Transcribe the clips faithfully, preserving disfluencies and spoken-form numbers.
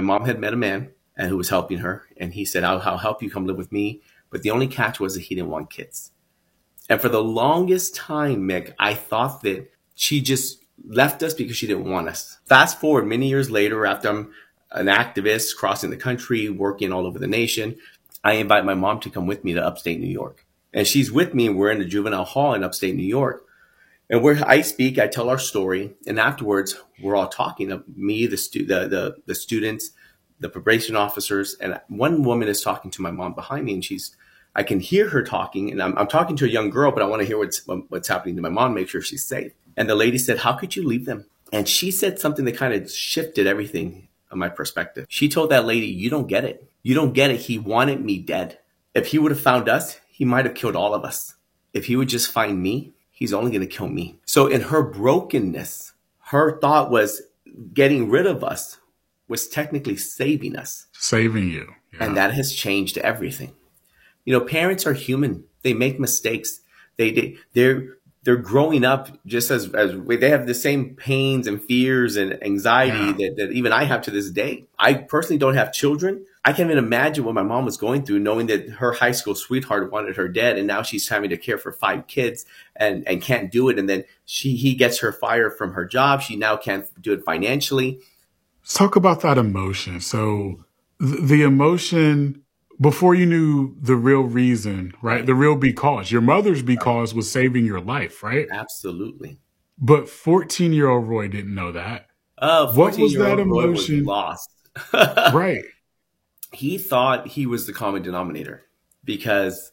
mom had met a man and who was helping her. And he said, I'll, I'll help you come live with me. But the only catch was that he didn't want kids. And for the longest time, Mick, I thought that she just left us because she didn't want us. Fast forward many years later, after I'm an activist crossing the country, working all over the nation, I invite my mom to come with me to upstate New York. And she's with me, and we're in the juvenile hall in upstate New York. And where I speak, I tell our story. And afterwards, we're all talking, me, the, stu- the, the, the students, the probation officers. And one woman is talking to my mom behind me, and she's, I can hear her talking, and I'm, I'm talking to a young girl, but I want to hear what's, what's happening to my mom, make sure she's safe. And the lady said, how could you leave them? And she said something that kind of shifted everything on my perspective. She told that lady, you don't get it. You don't get it. He wanted me dead. If he would have found us, he might have killed all of us. If he would just find me, he's only going to kill me. So in her brokenness, her thought was getting rid of us was technically saving us. Saving you. Yeah. And that has changed everything. You know, parents are human. They make mistakes. They, they, they're, they're growing up just as, as they have the same pains and fears and anxiety yeah. that, that even I have to this day. I personally don't have children. I can't even imagine what my mom was going through, knowing that her high school sweetheart wanted her dead. And now she's having to care for five kids and, and can't do it. And then she, he gets her fired from her job. She now can't do it financially. Let's talk about that emotion. So th- the emotion before you knew the real reason, right? The real because. Your mother's because was saving your life, right? Absolutely. But fourteen-year-old Roy didn't know that. Uh, what was that emotion? Was lost. Right. He thought he was the common denominator because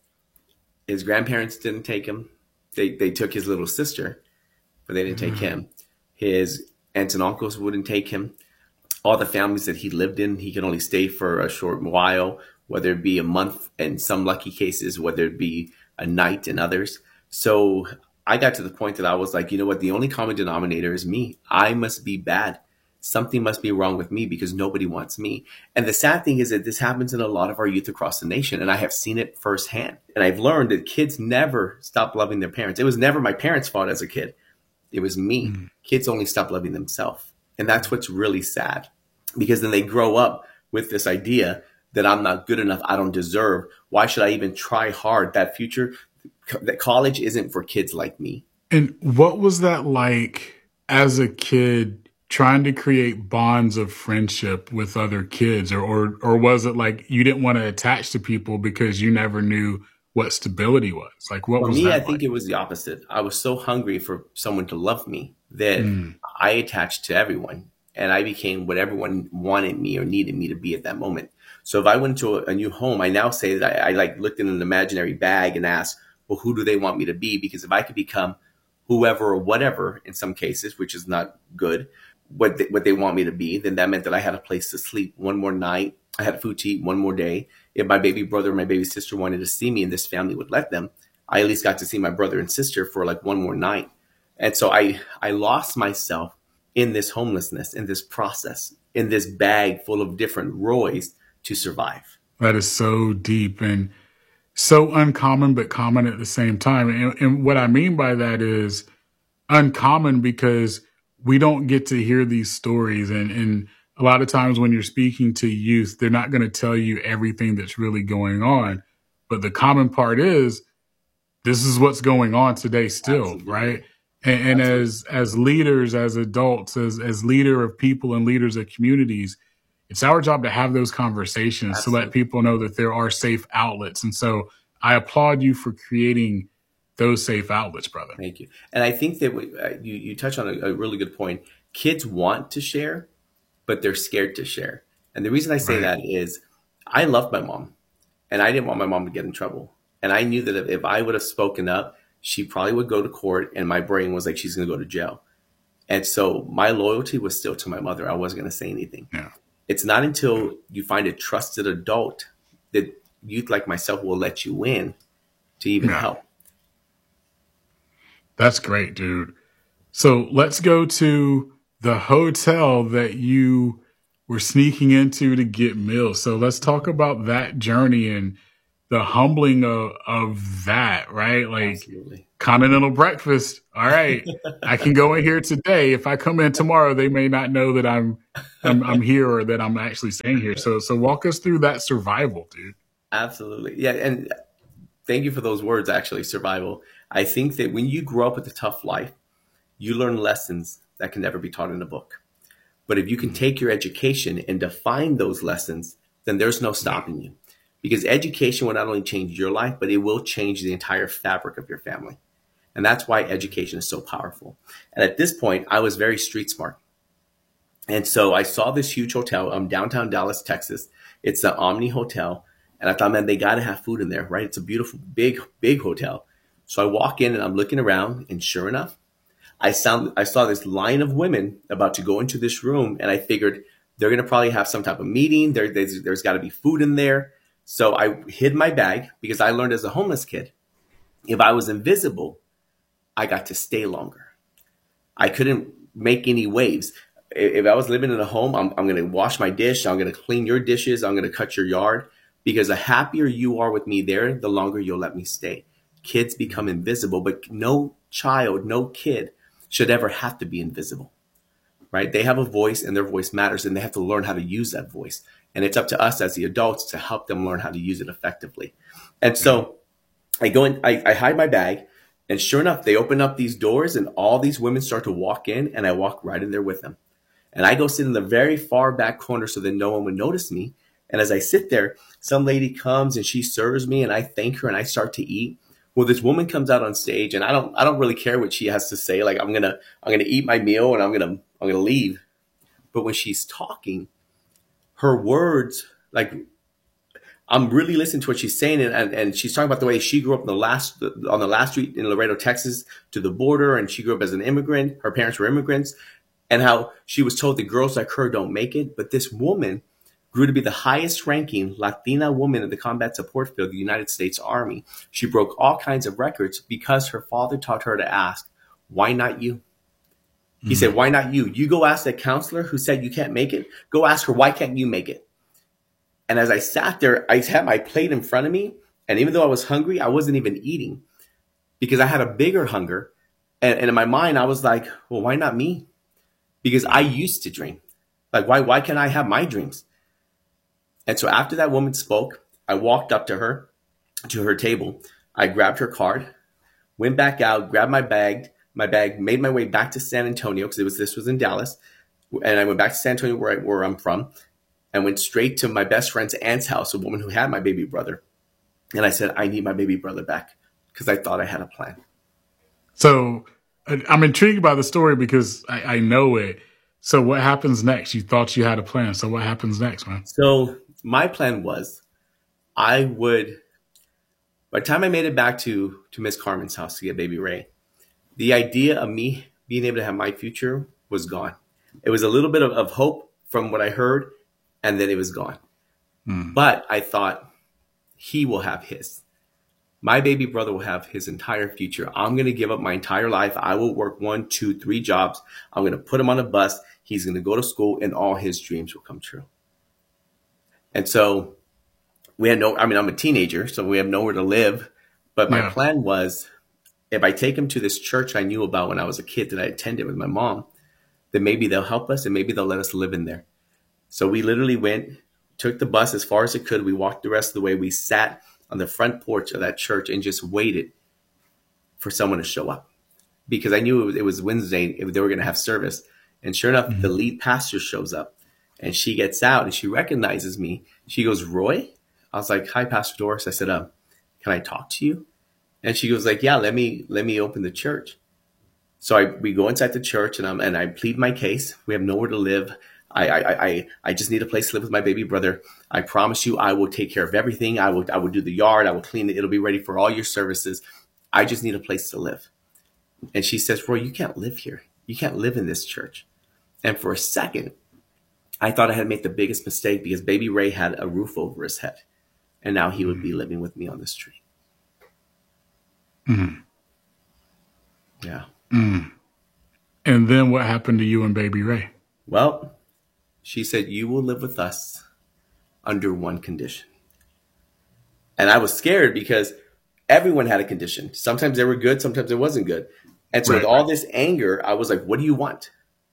his grandparents didn't take him. They they took his little sister, but they didn't take mm-hmm. him. His aunts and uncles wouldn't take him. All the families that he lived in, he could only stay for a short while, whether it be a month in some lucky cases, whether it be a night in others. So I got to the point that I was like, you know what? The only common denominator is me. I must be bad. Something must be wrong with me because nobody wants me. And the sad thing is that this happens in a lot of our youth across the nation. And I have seen it firsthand. And I've learned that kids never stop loving their parents. It was never my parents' fault as a kid. It was me. Mm. Kids only stop loving themselves. And that's what's really sad, because then they grow up with this idea that I'm not good enough. I don't deserve. Why should I even try hard? That future, that college isn't for kids like me. And what was that like as a kid, trying to create bonds of friendship with other kids? Or, or, or was it like you didn't want to attach to people because you never knew what stability was? Like, what for was me, that I think like? It was the opposite. I was so hungry for someone to love me that mm. I attached to everyone, and I became what everyone wanted me or needed me to be at that moment. So if I went to a, a new home, I now say that I, I like looked in an imaginary bag and asked, well, who do they want me to be? Because if I could become whoever or whatever in some cases, which is not good, what they, what they want me to be, then that meant that I had a place to sleep one more night. I had food to eat one more day. If my baby brother or my baby sister wanted to see me and this family would let them, I at least got to see my brother and sister for like one more night. And so I, I lost myself in this homelessness, in this process, in this bag full of different Roys to survive. That is so deep and so uncommon, but common at the same time. And, and what I mean by that is uncommon because we don't get to hear these stories. And, and a lot of times when you're speaking to youth, they're not going to tell you everything that's really going on. But the common part is this is what's going on today still, Absolutely. Right? And, and as as leaders, as adults, as as leader of people and leaders of communities, it's our job to have those conversations Absolutely. To let people know that there are safe outlets. And so I applaud you for creating those safe outlets, brother. Thank you. And I think that we, uh, you, you touch on a, a really good point. Kids want to share, but they're scared to share. And the reason I say right. that is I loved my mom, and I didn't want my mom to get in trouble. And I knew that if, if I would have spoken up, she probably would go to court, and my brain was like, she's going to go to jail. And so my loyalty was still to my mother. I wasn't going to say anything. Yeah. It's not until you find a trusted adult that youth like myself will let you in to even yeah. help. That's great, dude. So let's go to the hotel that you were sneaking into to get meals. So let's talk about that journey and the humbling of, of that, right? Like Absolutely. continental breakfast. All right, I can go in here today. If I come in tomorrow, they may not know that I'm, I'm, I'm here or that I'm actually staying here. So, so walk us through that survival, dude. Absolutely. Yeah. And thank you for those words, actually, survival. I think that when you grow up with a tough life, you learn lessons that can never be taught in a book. But if you can take your education and define those lessons, then there's no stopping you. Because education will not only change your life, but it will change the entire fabric of your family. And that's why education is so powerful. And at this point, I was very street smart. And so I saw this huge hotel, um, downtown Dallas, Texas. It's the Omni Hotel. And I thought, man, they got to have food in there, right? It's a beautiful, big, big hotel. So I walk in and I'm looking around, and sure enough, I sound, I saw this line of women about to go into this room, and I figured they're going to probably have some type of meeting. There, there's there's got to be food in there. So I hid my bag because I learned as a homeless kid, if I was invisible, I got to stay longer. I couldn't make any waves. If I was living in a home, I'm, I'm going to wash my dish. I'm going to clean your dishes. I'm going to cut your yard, because the happier you are with me there, the longer you'll let me stay. Kids become invisible, but no child, no kid should ever have to be invisible, right? They have a voice, and their voice matters, and they have to learn how to use that voice. And it's up to us as the adults to help them learn how to use it effectively. And so I go in, I, I hide my bag, and sure enough, they open up these doors and all these women start to walk in, and I walk right in there with them. And I go sit in the very far back corner so that no one would notice me. And as I sit there, some lady comes and she serves me, and I thank her and I start to eat. Well, this woman comes out on stage, and I don't, I don't really care what she has to say. Like, I'm gonna, I'm gonna eat my meal and I'm gonna, I'm gonna leave. But when she's talking, her words, like, I'm really listening to what she's saying, and, and, and she's talking about the way she grew up in the last, on the last street in Laredo, Texas, to the border, and she grew up as an immigrant. Her parents were immigrants, and how she was told that girls like her don't make it. But this woman grew to be the highest ranking Latina woman in the combat support field of the United States Army. She broke all kinds of records because her father taught her to ask, why not you? He mm-hmm. said, why not you? You go ask that counselor who said you can't make it. Go ask her, why can't you make it? And as I sat there, I had my plate in front of me. And even though I was hungry, I wasn't even eating because I had a bigger hunger. And, and in my mind, I was like, well, why not me? Because I used to dream. Like, why, why can't I have my dreams? And so after that woman spoke, I walked up to her, to her table. I grabbed her card, went back out, grabbed my bag, my bag, made my way back to San Antonio, because it was this was in Dallas. And I went back to San Antonio, where, I, where I'm from, and went straight to my best friend's aunt's house, a woman who had my baby brother. And I said, I need my baby brother back, because I thought I had a plan. So I'm intrigued by the story because I, I know it. So what happens next? You thought you had a plan. So what happens next, man? So my plan was I would, by the time I made it back to, to Miss Carmen's house to get baby Ray, the idea of me being able to have my future was gone. It was a little bit of, of hope from what I heard, and then it was gone. Hmm. But I thought, he will have his. My baby brother will have his entire future. I'm going to give up my entire life. I will work one, two, three jobs. I'm going to put him on a bus. He's going to go to school, and all his dreams will come true. And so we had no, I mean, I'm a teenager, so we have nowhere to live. But my yeah. plan was, if I take him to this church I knew about when I was a kid that I attended with my mom, then maybe they'll help us and maybe they'll let us live in there. So we literally went, took the bus as far as it could. We walked the rest of the way. We sat on the front porch of that church and just waited for someone to show up, because I knew it was, it was Wednesday if they were going to have service. And sure enough, mm-hmm. the lead pastor shows up, and she gets out and she recognizes me. She goes, Roy? I was like, hi, Pastor Doris. I said, um, can I talk to you? And she goes like, yeah, let me, let me open the church. So I, we go inside the church, and I'm, and I plead my case. We have nowhere to live. I, I, I, I just need a place to live with my baby brother. I promise you, I will take care of everything. I will, I will do the yard. I will clean it. It'll be ready for all your services. I just need a place to live. And she says, Roy, you can't live here. You can't live in this church. And for a second, I thought I had made the biggest mistake, because baby Ray had a roof over his head, and now he would be living with me on the street. Mm. Yeah. Mm. And then what happened to you and baby Ray? Well, she said, you will live with us under one condition. And I was scared because everyone had a condition. Sometimes they were good, sometimes it wasn't good. And so Right. with all this anger, I was like, what do you want?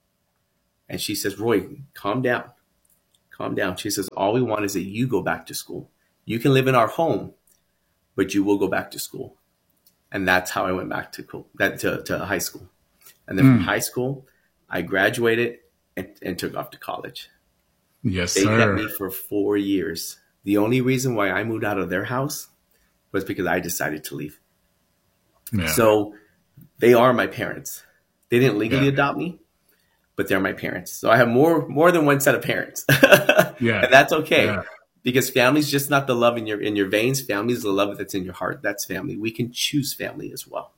And she says, Roy, calm down. Calm down. She says, all we want is that you go back to school. You can live in our home, but you will go back to school. And that's how I went back to co- that to, to high school. And then from Mm. high school, I graduated and, and took off to college. Yes, They kept sir. me for four years. The only reason why I moved out of their house was because I decided to leave. Yeah. So they are my parents. They didn't legally Yeah. adopt me, but they're my parents. So I have more more than one set of parents. Yeah. And that's okay. Yeah. Because family's just not the love in your in your veins. Family is the love that's in your heart. That's family. We can choose family as well.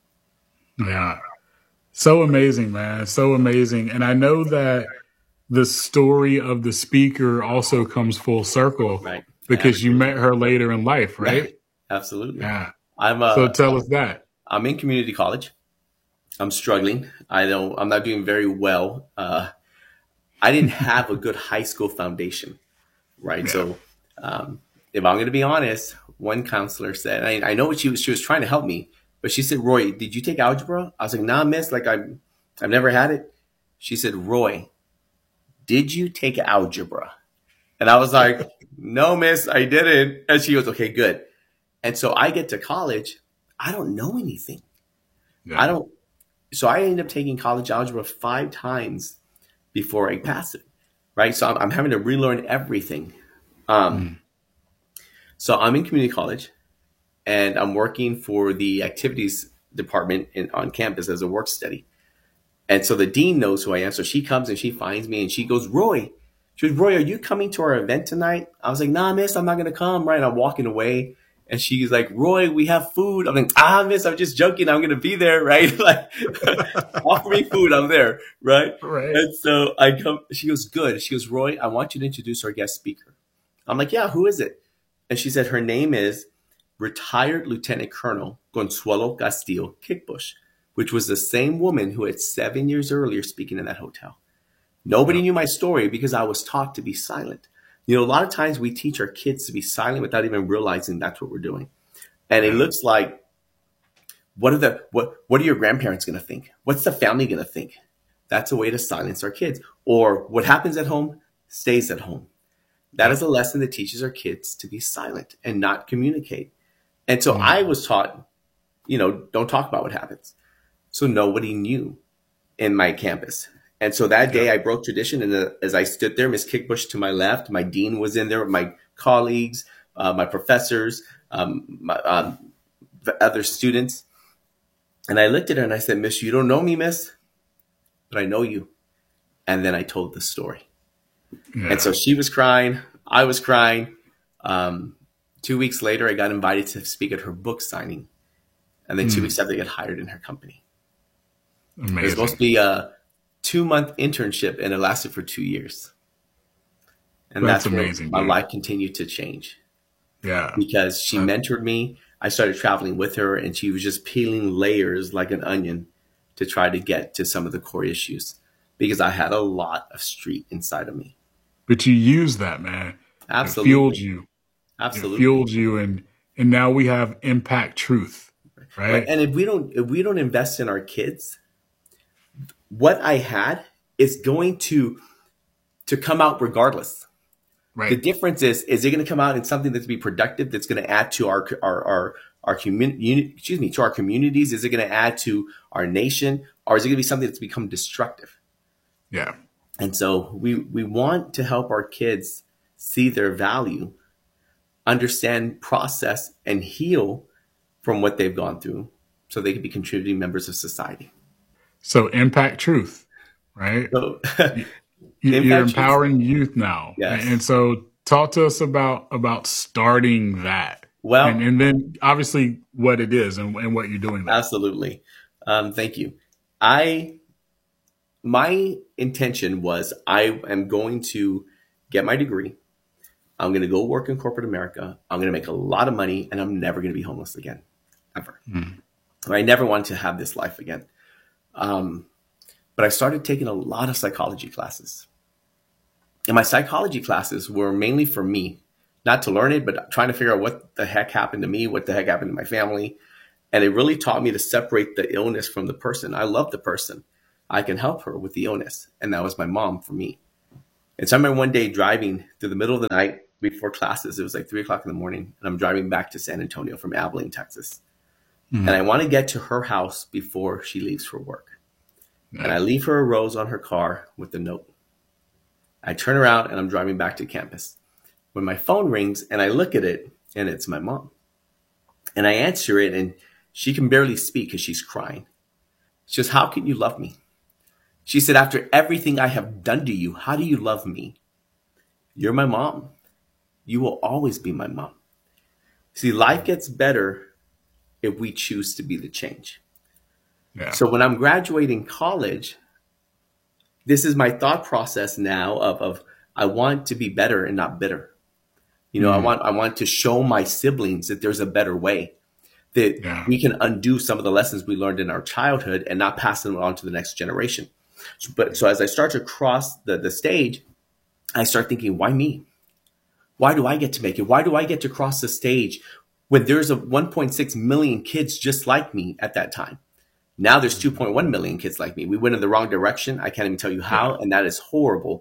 Yeah. So amazing, man. So amazing. And I know that the story of the speaker also comes full circle Right. because you met her later in life, right? Absolutely. Yeah. I'm uh, So tell us that. I'm in community college. I'm struggling. I don't I'm not doing very well. Uh, I didn't have a good high school foundation. Right. Yeah. So um, if I'm going to be honest, one counselor said, I, I know what she was, she was trying to help me, but she said, Roy, did you take algebra? I was like, nah, miss, like I'm, I've never had it. She said, Roy, did you take algebra? And I was like, no, miss, I didn't. And she goes, okay, good. And so I get to college. I don't know anything. Yeah. I don't. So I ended up taking college algebra five times before I passed it. Right. So I'm, I'm having to relearn everything. Um, Mm. So I'm in community college and I'm working for the activities department in, on campus as a work study. And so the dean knows who I am. So she comes and she finds me and she goes, Roy, she goes, Roy, are you coming to our event tonight? I was like, nah, miss, I'm not going to come. Right. And I'm walking away. And she's like, Roy, we have food. I'm like, ah, miss, I'm just joking. I'm going to be there. Right. Like, offer me food. I'm there. Right. Right. And so I come, she goes, good. She goes, Roy, I want you to introduce our guest speaker. I'm like, yeah, who is it? And she said, her name is retired Lieutenant Colonel Consuelo Castillo Kickbush, which was the same woman who had seven years earlier speaking in that hotel. Nobody Yeah. knew my story because I was taught to be silent. You know, a lot of times we teach our kids to be silent without even realizing that's what we're doing. And it Yeah. looks like, what are the what what are your grandparents going to think? What's the family going to think? That's a way to silence our kids. Or what happens at home stays at home. That is a lesson that teaches our kids to be silent and not communicate. And so Mm. I was taught, you know, don't talk about what happens. So nobody knew in my campus. And so that day Yeah. I broke tradition. And uh, as I stood there, Miss Kickbush to my left, my dean was in there, my colleagues, uh, my professors, um, my, um, the other students. And I looked at her and I said, Miss, you don't know me, miss, but I know you. And then I told the story. Yeah. And so she was crying. I was crying. Um, two weeks later, I got invited to speak at her book signing. And then two Mm. weeks after, I got hired in her company. It was Amazing. supposed to be a two-month internship, and it lasted for two years. And That's that's, where amazing, my dude. life continued to change Yeah. because she Uh, mentored me. I started traveling with her, and she was just peeling layers like an onion to try to get to some of the core issues because I had a lot of street inside of me. But you use that, man. Absolutely. It fueled you. It Absolutely. fueled you, and and now we have impact truth, right? Right. And if we don't if we don't invest in our kids, what I had is going to to come out regardless. The Right. difference is is it going to come out in something that's be productive, that's going to add to our our our our community, excuse me, to our communities? Is it going to add to our nation, or is it going to be something that's become destructive? Yeah. And so we we want to help our kids see their value, understand, process, and heal from what they've gone through, so they can be contributing members of society. So impact truth, right? So, You- You're Impact truth. empowering youth now, Yes. and so talk to us about about starting that. Well, and, and then obviously what it is and, and what you're doing there. absolutely. Um, thank you. I my intention was I am going to get my degree. I'm going to go work in corporate America. I'm going to make a lot of money, and I'm never going to be homeless again, ever. Mm. I never wanted to have this life again. Um, but I started taking a lot of psychology classes. And my psychology classes were mainly for me not to learn it, but trying to figure out what the heck happened to me, what the heck happened to my family. And it really taught me to separate the illness from the person. I love the person. I can help her with the illness. And that was my mom for me. And so I remember one day driving through the middle of the night before classes. It was like three o'clock in the morning. And I'm driving back to San Antonio from Abilene, Texas. Mm-hmm. And I want to get to her house before she leaves for work. Yeah. And I leave her a rose on her car with a note. I turn around and I'm driving back to campus. When my phone rings and I look at it, and it's my mom. And I answer it, and she can barely speak because she's crying. She says, "How can you love me?" She said, "After everything I have done to you, how do you love me? You're my mom. You will always be my mom." See, life gets better if we choose to be the change. Yeah. So when I'm graduating college, this is my thought process now of, of I want to be better and not bitter. You know, mm. I want I want to show my siblings that there's a better way, that yeah. we can undo some of the lessons we learned in our childhood and not pass them on to the next generation. So, but so as I start to cross the, the stage, I start thinking, why me? Why do I get to make it? Why do I get to cross the stage when there's a one point six million kids just like me at that time? Now there's two point one million kids like me. We went in the wrong direction. I can't even tell you how, yeah. and that is horrible.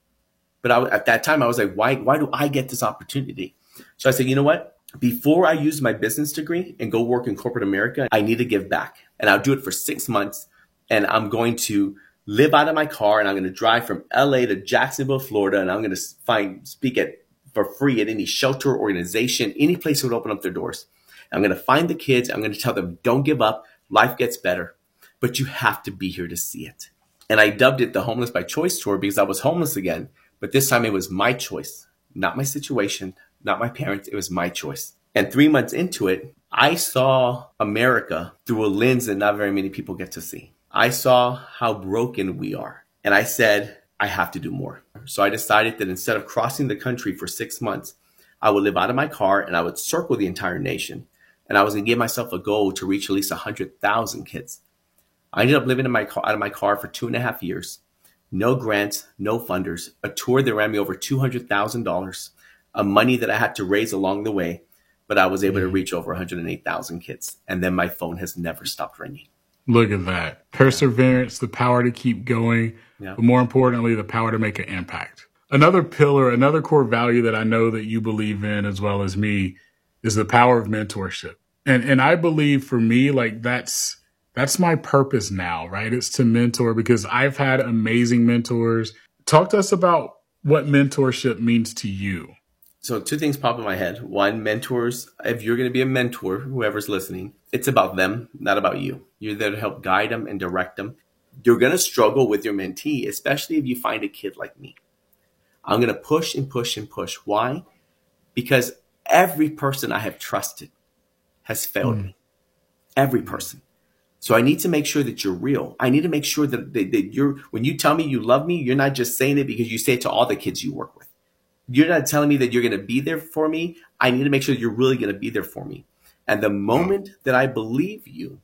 But I, at that time, I was like, why, why do I get this opportunity? So I said, you know what? Before I use my business degree and go work in corporate America, I need to give back. And I'll do it for six months. And I'm going to live out of my car, and I'm going to drive from L A to Jacksonville, Florida. And I'm going to find speak at for free at any shelter, organization, any place that would open up their doors. I'm going to find the kids. I'm going to tell them, don't give up. Life gets better. But you have to be here to see it. And I dubbed it the Homeless by Choice Tour because I was homeless again. But this time it was my choice, not my situation, not my parents. It was my choice. And three months into it, I saw America through a lens that not very many people get to see. I saw how broken we are. And I said, I have to do more. So I decided that instead of crossing the country for six months, I would live out of my car and I would circle the entire nation. And I was going to give myself a goal to reach at least one hundred thousand kids. I ended up living in my car, out of my car for two and a half years. No grants, no funders, a tour that ran me over two hundred thousand dollars, a money that I had to raise along the way, but I was able to reach over one hundred eight thousand kids. And then my phone has never stopped ringing. Look at that. Perseverance, the power to keep going, yeah. but more importantly, the power to make an impact. Another pillar, another core value that I know that you believe in as well as me is the power of mentorship. And and I believe for me, like that's That's my purpose now, right? It's to mentor because I've had amazing mentors. Talk to us about what mentorship means to you. So two things pop in my head. One, mentors, if you're going to be a mentor, whoever's listening, it's about them, not about you. You're there to help guide them and direct them. You're going to struggle with your mentee, especially if you find a kid like me. I'm going to push and push and push. Why? Because every person I have trusted has failed mm. me. Every person. So I need to make sure that you're real. I need to make sure that, that, that you're, when you tell me you love me, you're not just saying it because you say it to all the kids you work with. You're not telling me that you're going to be there for me. I need to make sure you're really going to be there for me. And the moment that I believe you,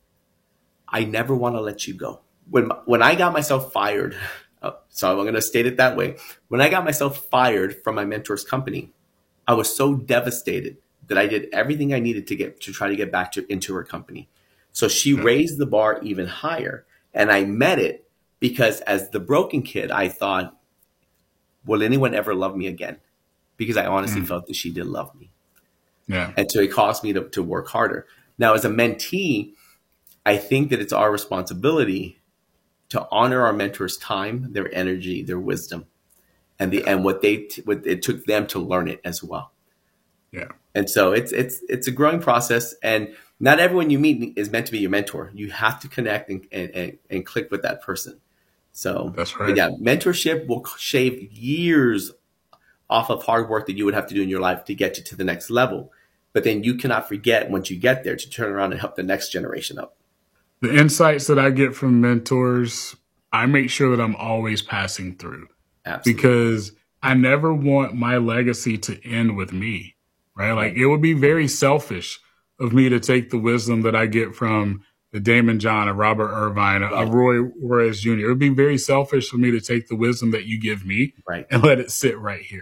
I never want to let you go. When, when I got myself fired, oh, so I'm going to state it that way. When I got myself fired from my mentor's company, I was so devastated that I did everything I needed to get, to try to get back to, into her company. So she raised the bar even higher, and I met it because as the broken kid, I thought, will anyone ever love me again? Because I honestly mm. felt that she did love me. Yeah. And so it caused me to, to work harder. Now, as a mentee, I think that it's our responsibility to honor our mentors' time, their energy, their wisdom, and the and what they t- what it took them to learn it as well. Yeah. And so it's it's it's a growing process, and not everyone you meet is meant to be your mentor. You have to connect and, and, and click with that person. So that's right. Yeah, mentorship will shave years off of hard work that you would have to do in your life to get you to the next level. But then you cannot forget once you get there to turn around and help the next generation up. The insights that I get from mentors, I make sure that I'm always passing through. Absolutely. Because I never want my legacy to end with me, right? Like it would be very selfish of me to take the wisdom that I get from the Damon John, a Robert Irvine, a, a Roy Juarez Junior It would be very selfish for me to take the wisdom that you give me right. and let it sit right here.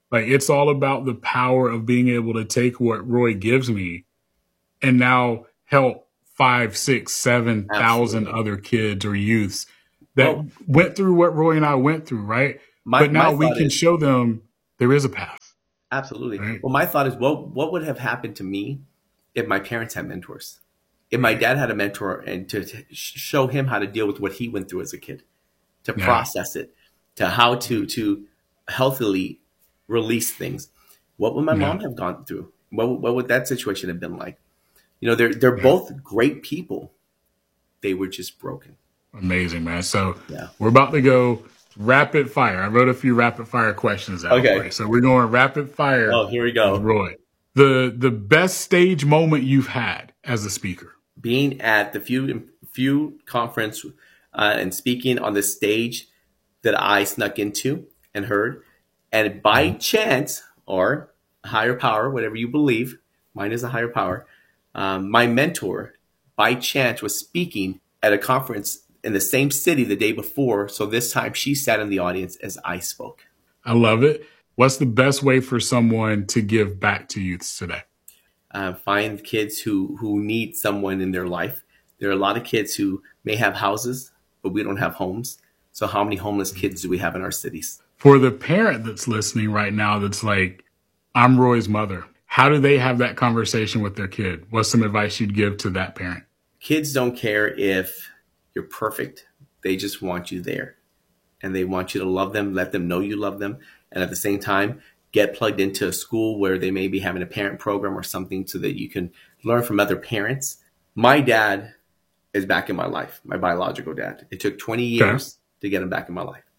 Like, it's all about the power of being able to take what Roy gives me and now help five, six, seven thousand other kids or youths that well, went through what Roy and I went through, right? My, but now we can is, show them there is a path. Absolutely. Right? Well, my thought is, what what would have happened to me if my parents had mentors? If my dad had a mentor and to, to show him how to deal with what he went through as a kid, to yeah. process it, to how to to healthily release things. What would my yeah. mom have gone through? What what would that situation have been like? You know, they're they're yeah. both great people. They were just broken. Amazing, man. So yeah. we're about to go rapid fire. I wrote a few rapid fire questions out. Okay. Roy. So we're going rapid fire. Oh, here we go. With Roy. The the best stage moment you've had as a speaker. Being at the few few conference uh, and speaking on the stage that I snuck into and heard, and by mm-hmm. chance or higher power, whatever you believe, mine is a higher power. Um, my mentor, by chance, was speaking at a conference in the same city the day before. So this time she sat in the audience as I spoke. I love it. What's the best way for someone to give back to youths today? Uh, find kids who, who need someone in their life. There are a lot of kids who may have houses, but we don't have homes. So how many homeless kids do we have in our cities? For the parent that's listening right now that's like, I'm Roy's mother, how do they have that conversation with their kid? What's some advice you'd give to that parent? Kids don't care if you're perfect. They just want you there. And they want you to love them, let them know you love them. And at the same time, get plugged into a school where they may be having a parent program or something so that you can learn from other parents. My dad is back in my life, my biological dad. It took twenty years okay. to get him back in my life.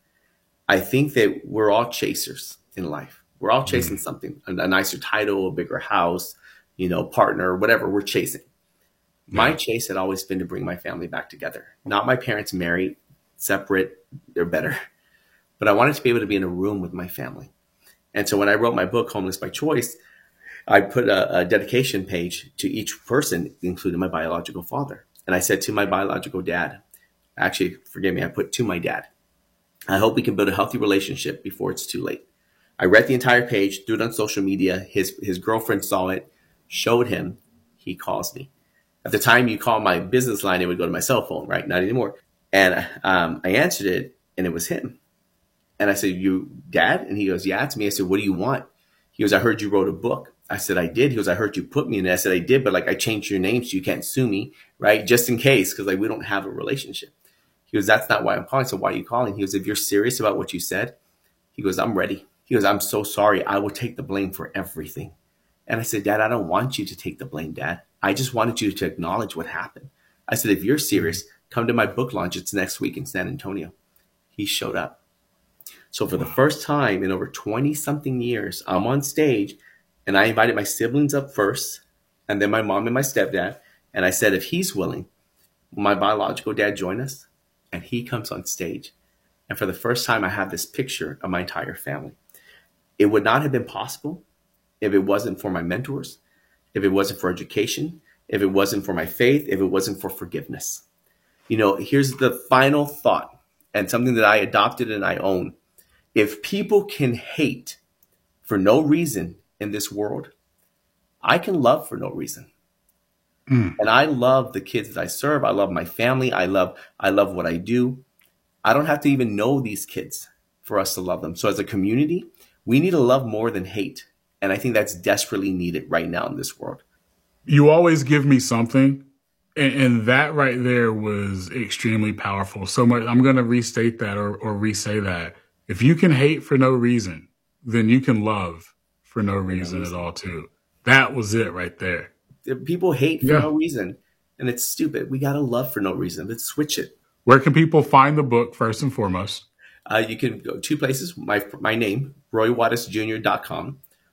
I think that we're all chasers in life. We're all chasing mm-hmm. something, a, a nicer title, a bigger house, you know, partner, whatever we're chasing. Yeah. My chase had always been to bring my family back together. Not my parents married, separate, they're better. But I wanted to be able to be in a room with my family. And so when I wrote my book, Homeless by Choice, I put a, a dedication page to each person, including my biological father. And I said to my biological dad, actually, forgive me, I put to my dad, I hope we can build a healthy relationship before it's too late. I read the entire page, threw it on social media. His his girlfriend saw it, showed him. He calls me. At the time, you call my business line, it would go to my cell phone, right? Not anymore. And um, I answered it, and it was him. And I said, you, Dad? And he goes, yeah, it's me. I said, what do you want? He goes, I heard you wrote a book. I said, I did. He goes, I heard you put me in it. I said, I did, but like I changed your name so you can't sue me, right? Just in case, because like we don't have a relationship. He goes, that's not why I'm calling. So why are you calling? He goes, if you're serious about what you said, he goes, I'm ready. He goes, I'm so sorry. I will take the blame for everything. And I said, Dad, I don't want you to take the blame, Dad. I just wanted you to acknowledge what happened. I said, if you're serious, come to my book launch. It's next week in San Antonio. He showed up. So for the first time in over twenty something years, I'm on stage and I invited my siblings up first and then my mom and my stepdad. And I said, if he's willing, will my biological dad join us? And he comes on stage. And for the first time, I have this picture of my entire family. It would not have been possible if it wasn't for my mentors, if it wasn't for education, if it wasn't for my faith, if it wasn't for forgiveness. You know, here's the final thought and something that I adopted and I own. If people can hate for no reason in this world, I can love for no reason. Mm. And I love the kids that I serve. I love my family. I love, I love what I do. I don't have to even know these kids for us to love them. So as a community, we need to love more than hate. And I think that's desperately needed right now in this world. You always give me something. And, and that right there was extremely powerful. So much. I'm going to restate that or, or re-say that. If you can hate for no reason, then you can love for no reason at all too. That was it right there. People hate for yeah. no reason. And it's stupid. We got to love for no reason. Let's switch it. Where can people find the book first and foremost? Uh, you can go two places. My my name, roy wattis junior dot com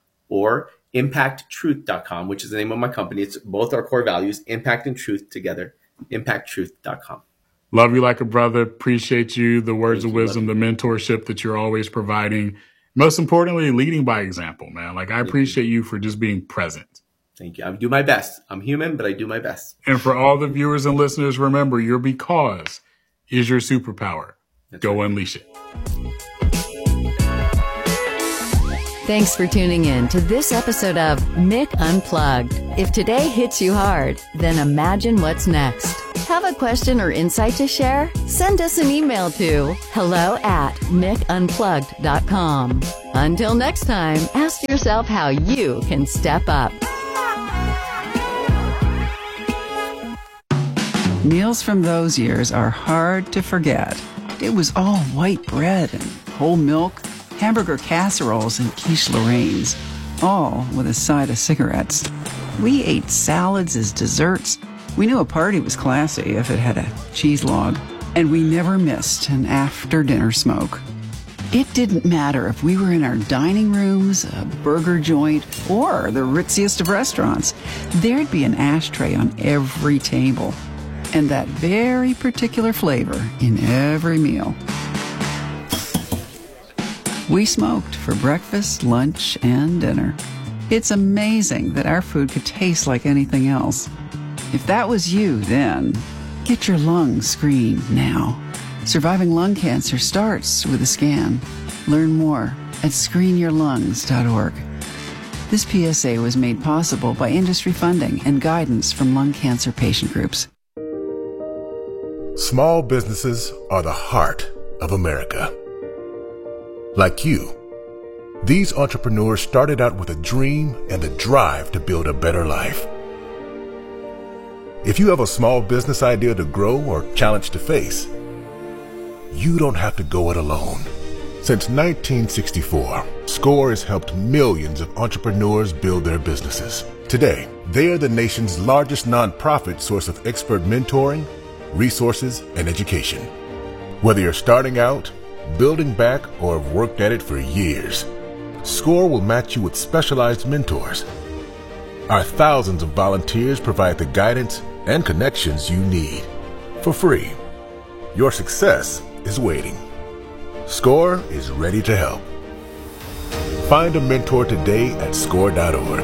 or impact truth dot com, which is the name of my company. It's both our core values, impact and truth together, impact truth dot com. Love you like a brother. Appreciate you, the words Thank of wisdom, the mentorship that you're always providing. Most importantly, leading by example, man. Like I appreciate you for just being present. Thank you. I do my best. I'm human, but I do my best. And for all the viewers and listeners, remember your because is your superpower. That's Go right. Unleash it. Thanks for tuning in to this episode of Mick Unplugged. If today hits you hard, then imagine what's next. Have a question or insight to share? Send us an email to hello at mick unplugged dot com. Until next time, ask yourself how you can step up. Meals from those years are hard to forget. It was all white bread and whole milk, hamburger casseroles and quiche Lorraines, all with a side of cigarettes. We ate salads as desserts. We knew a party was classy if it had a cheese log, and we never missed an after-dinner smoke. It didn't matter if we were in our dining rooms, a burger joint, or the ritziest of restaurants. There'd be an ashtray on every table, and that very particular flavor in every meal. We smoked for breakfast, lunch, and dinner. It's amazing that our food could taste like anything else. If that was you then, get your lungs screened now. Surviving lung cancer starts with a scan. Learn more at screen your lungs dot org. This P S A was made possible by industry funding and guidance from lung cancer patient groups. Small businesses are the heart of America. Like you, these entrepreneurs started out with a dream and the drive to build a better life. If you have a small business idea to grow or challenge to face, you don't have to go it alone. Since nineteen sixty-four, SCORE has helped millions of entrepreneurs build their businesses. Today, they are the nation's largest nonprofit source of expert mentoring, resources, and education. Whether you're starting out, building back, or have worked at it for years, SCORE will match you with specialized mentors. Our thousands of volunteers provide the guidance and connections you need for free. Your success is waiting. SCORE is ready to help. Find a mentor today at score dot org.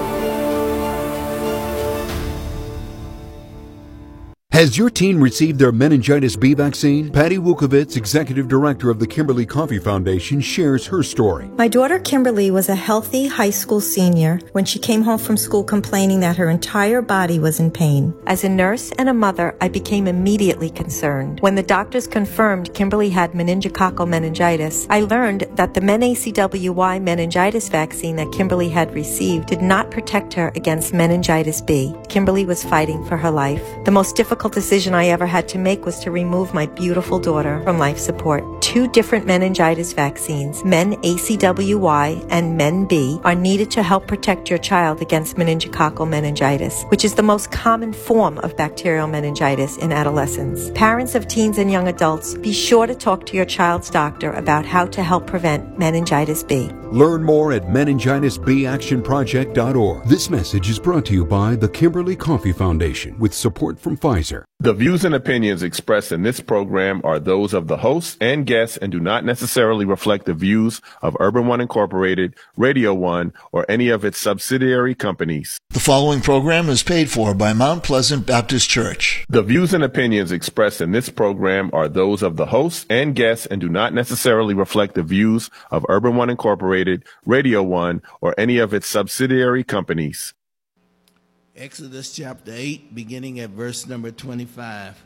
Has your teen received their meningitis B vaccine? Patty Wukovitz, executive director of the Kimberly Coffee Foundation, shares her story. My daughter Kimberly was a healthy high school senior when she came home from school complaining that her entire body was in pain. As a nurse and a mother, I became immediately concerned. When the doctors confirmed Kimberly had meningococcal meningitis, I learned that the MenACWY meningitis vaccine that Kimberly had received did not protect her against meningitis B. Kimberly was fighting for her life. The most difficult decision I ever had to make was to remove my beautiful daughter from life support. Two different meningitis vaccines, MenACWY and MenB, are needed to help protect your child against meningococcal meningitis, which is the most common form of bacterial meningitis in adolescents. Parents of teens and young adults, be sure to talk to your child's doctor about how to help prevent meningitis B. Learn more at meningitis b action project dot org. This message is brought to you by the Kimberly Coffee Foundation with support from Pfizer. The views and opinions expressed in this program are those of the hosts and guests and do not necessarily reflect the views of Urban One Incorporated, Radio One, or any of its subsidiary companies. The following program is paid for by Mount Pleasant Baptist Church. The views and opinions expressed in this program are those of the hosts and guests and do not necessarily reflect the views of Urban One Incorporated, Radio One, or any of its subsidiary companies. Exodus chapter eight, beginning at verse number twenty-five.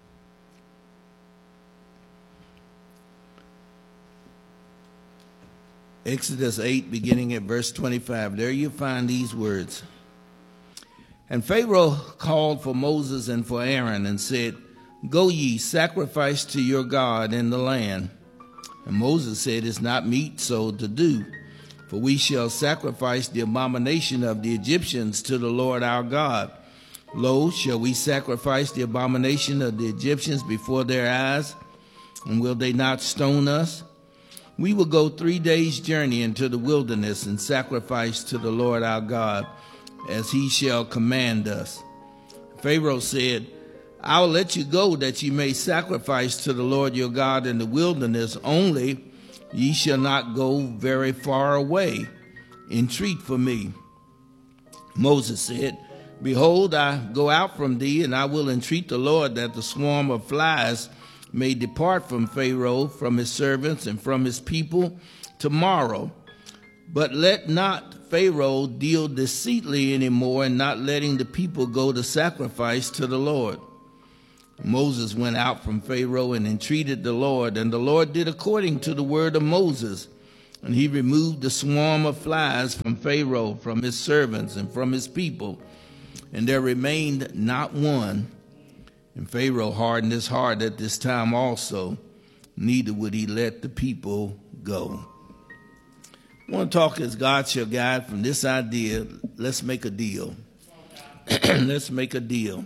Exodus eight, beginning at verse twenty-five. There you find these words. And Pharaoh called for Moses and for Aaron and said, Go ye, sacrifice to your God in the land. And Moses said, It's not meet so to do. For we shall sacrifice the abomination of the Egyptians to the Lord our God. Lo, shall we sacrifice the abomination of the Egyptians before their eyes? And will they not stone us? We will go three days' journey into the wilderness and sacrifice to the Lord our God, as he shall command us. Pharaoh said, I will let you go that ye may sacrifice to the Lord your God in the wilderness, only ye shall not go very far away. Entreat for me. Moses said, Behold, I go out from thee, and I will entreat the Lord that the swarm of flies may depart from Pharaoh, from his servants, and from his people tomorrow. But let not Pharaoh deal deceitfully anymore in not letting the people go to sacrifice to the Lord. Moses went out from Pharaoh and entreated the Lord, and the Lord did according to the word of Moses. And he removed the swarm of flies from Pharaoh, from his servants, and from his people, and there remained not one. And Pharaoh hardened his heart at this time also, neither would he let the people go. I want to talk as God shall guide from this idea. Let's make a deal. Let's make a deal.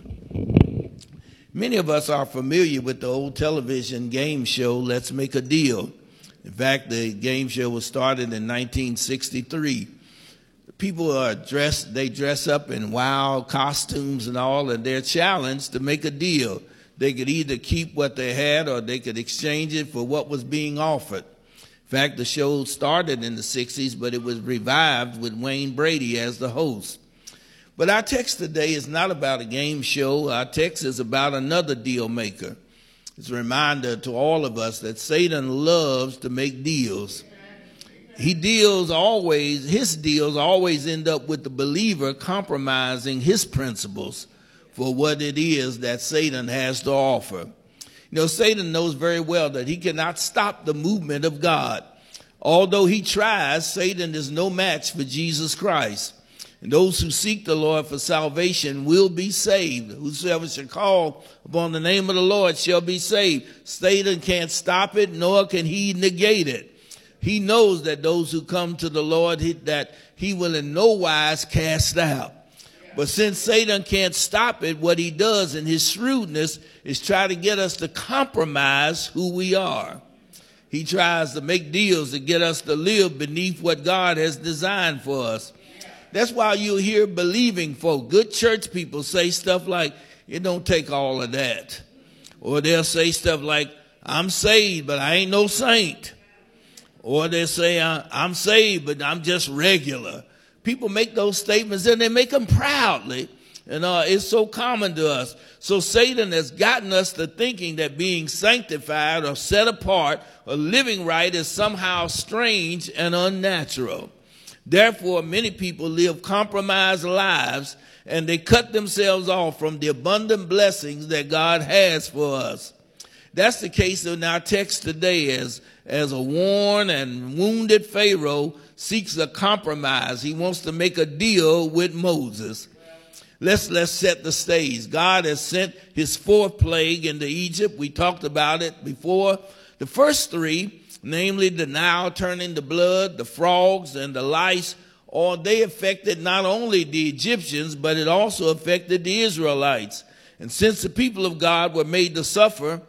Many of us are familiar with the old television game show, Let's Make a Deal. In fact, the game show was started in nineteen sixty-three. People are dressed, they dress up in wild costumes and all, and they're challenged to make a deal. They could either keep what they had or they could exchange it for what was being offered. In fact, the show started in the sixties, but it was revived with Wayne Brady as the host. But our text today is not about a game show. Our text is about another deal maker. It's a reminder to all of us that Satan loves to make deals. He deals always, his deals always end up with the believer compromising his principles for what it is that Satan has to offer. You know, Satan knows very well that he cannot stop the movement of God. Although he tries, Satan is no match for Jesus Christ. And those who seek the Lord for salvation will be saved. Whosoever shall call upon the name of the Lord shall be saved. Satan can't stop it, nor can he negate it. He knows that those who come to the Lord, that he will in no wise cast out. But since Satan can't stop it, what he does in his shrewdness is try to get us to compromise who we are. He tries to make deals to get us to live beneath what God has designed for us. That's why you'll hear believing folk, good church people, say stuff like, it don't take all of that. Or they'll say stuff like, I'm saved, but I ain't no saint. Or they'll say, I'm saved, but I'm just regular. People make those statements and they make them proudly. And uh, it's so common to us. So Satan has gotten us to thinking that being sanctified or set apart or living right is somehow strange and unnatural. Therefore, many people live compromised lives and they cut themselves off from the abundant blessings that God has for us. That's the case in our text today, as, as a worn and wounded Pharaoh seeks a compromise. He wants to make a deal with Moses. Let's, let's set the stage. God has sent his fourth plague into Egypt. We talked about it before. The first three, namely the Nile turning to blood, the frogs, and the lice, or they affected not only the Egyptians, but it also affected the Israelites. And since the people of God were made to suffer,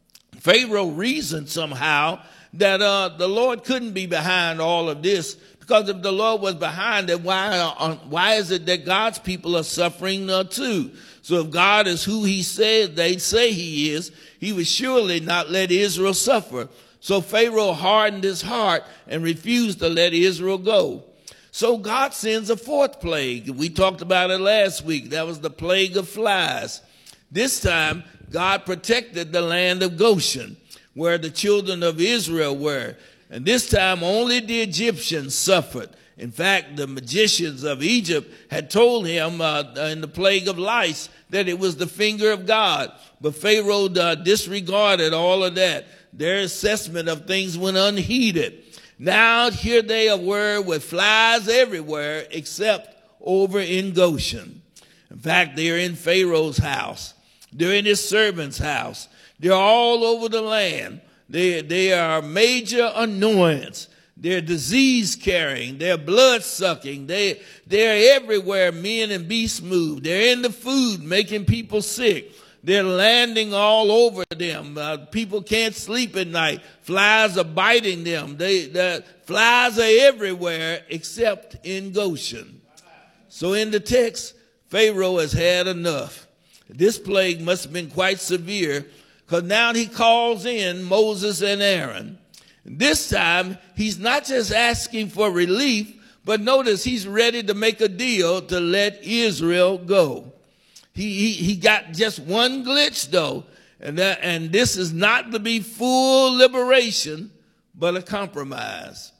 Pharaoh reasoned somehow that uh, the Lord couldn't be behind all of this, because if the Lord was behind it, why, uh, why is it that God's people are suffering uh, too? So if God is who he said they say he is, he would surely not let Israel suffer. So Pharaoh hardened his heart and refused to let Israel go. So God sends a fourth plague. We talked about it last week. That was the plague of flies. This time, God protected the land of Goshen, where the children of Israel were. And this time, only the Egyptians suffered. In fact, the magicians of Egypt had told him uh, in the plague of lice that it was the finger of God. But Pharaoh uh, disregarded all of that. Their assessment of things went unheeded. Now here they were with flies everywhere except over in Goshen. In fact, they're in Pharaoh's house. They're in his servant's house. They're all over the land. They, they are a major annoyance. They're disease carrying. They're blood sucking. They, they're everywhere men and beasts move. They're in the food making people sick. They're landing all over them. Uh, people can't sleep at night. Flies are biting them. They, the flies are everywhere except in Goshen. So in the text, Pharaoh has had enough. This plague must have been quite severe, because now he calls in Moses and Aaron. This time, he's not just asking for relief, but notice he's ready to make a deal to let Israel go. He, he, he got just one glitch, though, and, that, and this is not to be full liberation, but a compromise.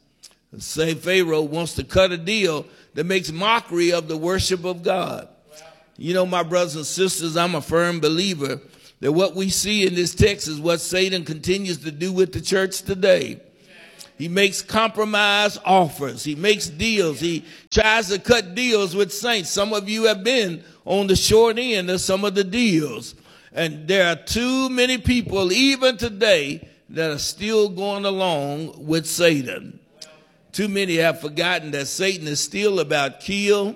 Say Pharaoh wants to cut a deal that makes mockery of the worship of God. You know, my brothers and sisters, I'm a firm believer that what we see in this text is what Satan continues to do with the church today. He makes compromise offers. He makes deals. He tries to cut deals with saints. Some of you have been on the short end of some of the deals. And there are too many people, even today, that are still going along with Satan. Too many have forgotten that Satan is still about kill,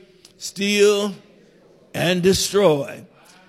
steal, and destroy.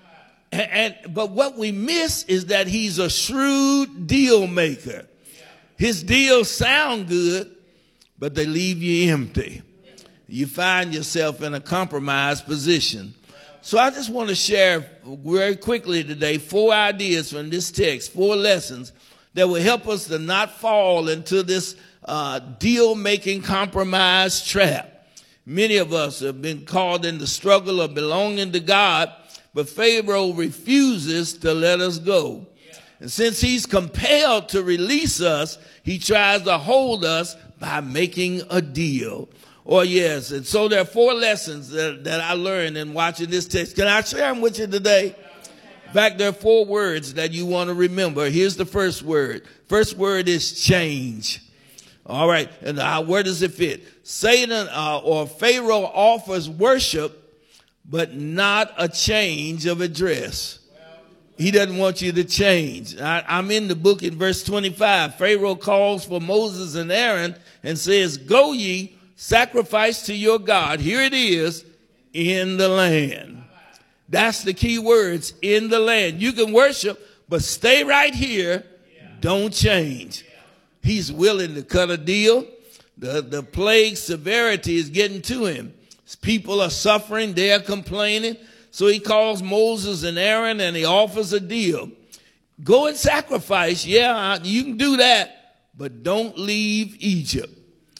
And, and but what we miss is that he's a shrewd deal maker. His deals sound good, but they leave you empty. You find yourself in a compromised position. So I just want to share very quickly today four ideas from this text, four lessons that will help us to not fall into this uh, deal-making compromise trap. Many of us have been caught in the struggle of belonging to God, but Pharaoh refuses to let us go. And since he's compelled to release us, he tries to hold us by making a deal. Oh, yes. And so there are four lessons that, that I learned in watching this text. Can I share them with you today? In fact, there are four words that you want to remember. Here's the first word. First word is change. All right. And uh, where does it fit? Satan uh, or Pharaoh offers worship, but not a change of address. He doesn't want you to change. I, I'm in the book in verse twenty-five. Pharaoh calls for Moses and Aaron and says, go ye, sacrifice to your God. Here it is, in the land. That's the key words, in the land. You can worship, but stay right here. Don't change. He's willing to cut a deal. The, the plague severity is getting to him. People are suffering. They're complaining. So he calls Moses and Aaron and he offers a deal. Go and sacrifice. Yeah, you can do that, but don't leave Egypt.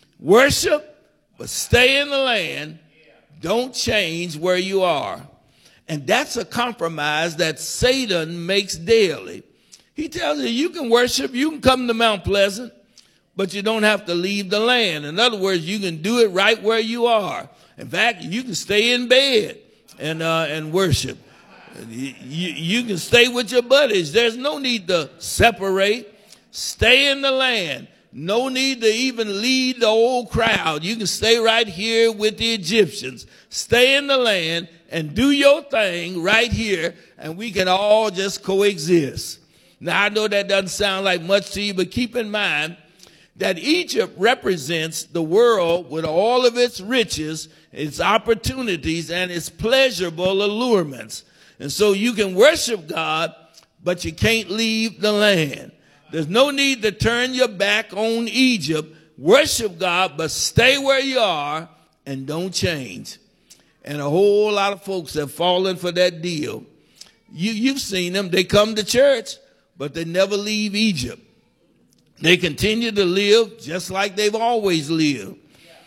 Worship, but stay in the land. Don't change where you are. And that's a compromise that Satan makes daily. He tells you, you can worship, you can come to Mount Pleasant, but you don't have to leave the land. In other words, you can do it right where you are. In fact, you can stay in bed and uh, and worship. You, you can stay with your buddies. There's no need to separate. Stay in the land. No need to even lead the old crowd. You can stay right here with the Egyptians. Stay in the land and do your thing right here, and we can all just coexist. Now, I know that doesn't sound like much to you, but keep in mind that Egypt represents the world with all of its riches, its opportunities, and its pleasurable allurements. And so you can worship God, but you can't leave the land. There's no need to turn your back on Egypt. Worship God, but stay where you are and don't change. And a whole lot of folks have fallen for that deal. You, you've seen them. They come to church, but they never leave Egypt. They continue to live just like they've always lived.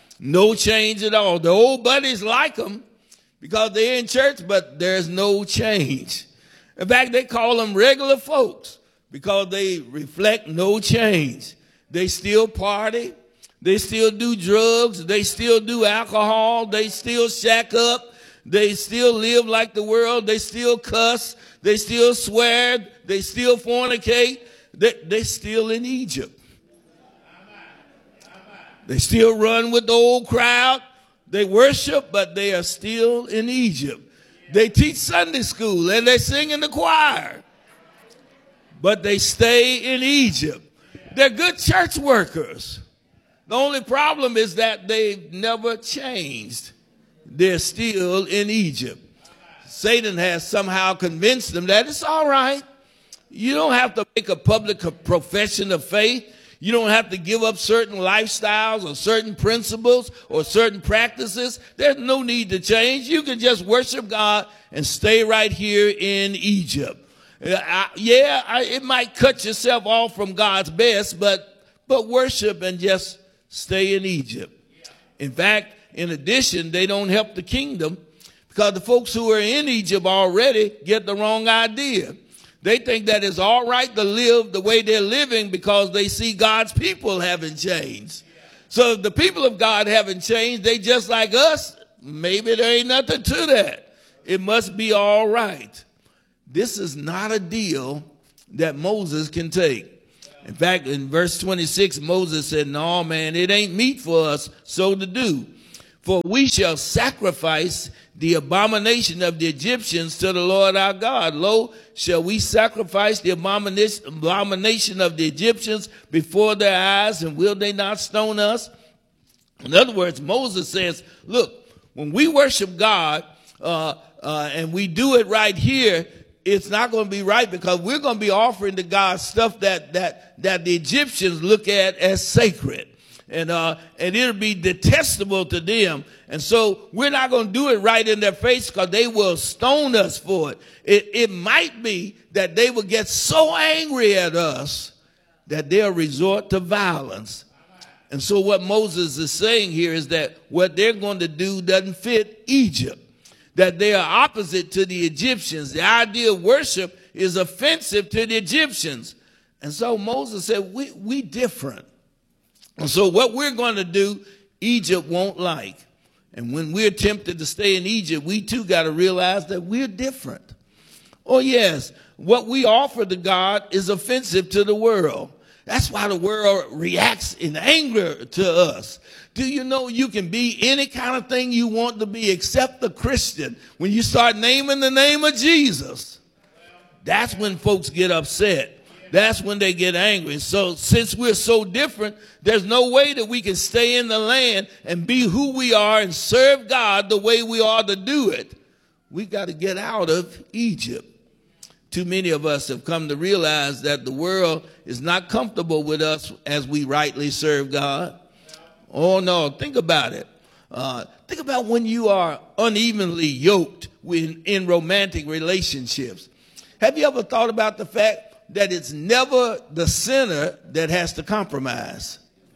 No change at all. The old buddies like them because they're in church, but there's no change. In fact, they call them regular folks because they reflect no change. They still party. They still do drugs. They still do alcohol. They still shack up. They still live like the world. They still cuss. They still swear. They still fornicate. They, they're still in Egypt. They still run with the old crowd. They worship, but they are still in Egypt. They teach Sunday school and they sing in the choir, but they stay in Egypt. They're good church workers. The only problem is that they've never changed. They're still in Egypt. Satan has somehow convinced them that it's all right. You don't have to make a public profession of faith. You don't have to give up certain lifestyles or certain principles or certain practices. There's no need to change. You can just worship God and stay right here in Egypt. I, yeah, I, it might cut yourself off from God's best, but, but worship and just stay in Egypt. In fact, in addition, they don't help the kingdom because the folks who are in Egypt already get the wrong idea. They think that it's all right to live the way they're living because they see God's people haven't changed. So if the people of God haven't changed, they just like us, maybe there ain't nothing to that. It must be all right. This is not a deal that Moses can take. In fact, in verse twenty-six, Moses said, no, man, it ain't meet for us so to do. For we shall sacrifice the abomination of the Egyptians to the Lord our God. Lo, shall we sacrifice the abomination of the Egyptians before their eyes, and will they not stone us? In other words, Moses says, look, when we worship God uh, uh, and we do it right here, it's not going to be right because we're going to be offering to God stuff that that that the Egyptians look at as sacred. And uh, and it'll be detestable to them. And so we're not going to do it right in their face because they will stone us for it. it. It might be that they will get so angry at us that they'll resort to violence. And so what Moses is saying here is that what they're going to do doesn't fit Egypt, that they are opposite to the Egyptians. The idea of worship is offensive to the Egyptians. And so Moses said, we, we different. And so what we're going to do, Egypt won't like. And when we're tempted to stay in Egypt, we too got to realize that we're different. Oh, yes, what we offer to God is offensive to the world. That's why the world reacts in anger to us. Do you know you can be any kind of thing you want to be except a Christian? When you start naming the name of Jesus, that's when folks get upset. That's when they get angry. So since we're so different, there's no way that we can stay in the land and be who we are and serve God the way we ought to do it. We got to get out of Egypt. Too many of us have come to realize that the world is not comfortable with us as we rightly serve God. Oh, no, think about it. Uh, think about when you are unevenly yoked with, in romantic relationships. Have you ever thought about the fact that it's never the sinner that has to compromise?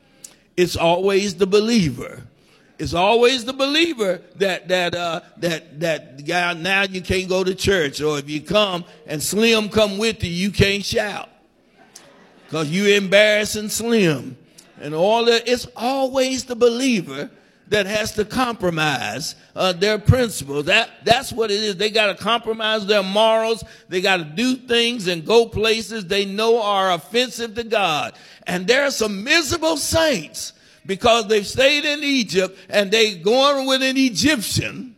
It's always the believer. It's always the believer that that uh, that that guy. Now you can't go to church, or if you come and Slim come with you, you can't shout because you're embarrassing Slim, and all that. It's always the believer that has to compromise uh, their principles. That that's what it is. They got to compromise their morals. They got to do things and go places they know are offensive to God. And there are some miserable saints because they've stayed in Egypt and they going with an Egyptian,